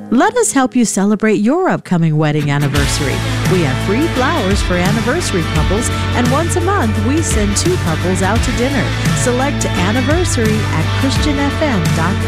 Let us help you celebrate your upcoming wedding anniversary. We have free flowers for anniversary couples, and once a month, we send 2 couples out to dinner. Select anniversary at ChristianFM.com.